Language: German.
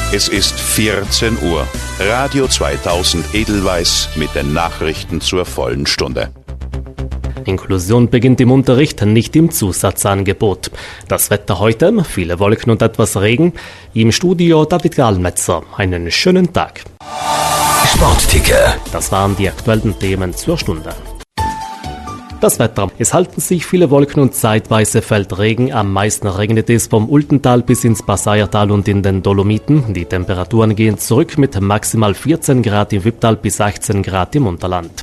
Es ist 14 Uhr. Radio 2000 Edelweiss mit den Nachrichten zur vollen Stunde. Inklusion beginnt im Unterricht, nicht im Zusatzangebot. Das Wetter heute, viele Wolken und etwas Regen. Im Studio David Gallmetzer. Einen schönen Tag. Sportticker. Das waren die aktuellen Themen zur Stunde. Das Wetter. Es halten sich viele Wolken und zeitweise fällt Regen. Am meisten regnet es vom Ultental bis ins Passaiertal und in den Dolomiten. Die Temperaturen gehen zurück mit maximal 14 Grad im Wipptal bis 18 Grad im Unterland.